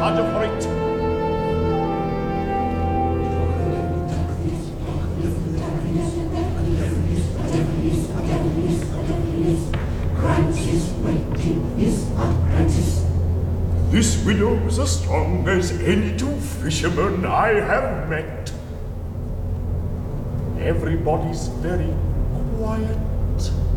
harder for it. This widow is as strong as any two fishermen I have met. Everybody's very quiet.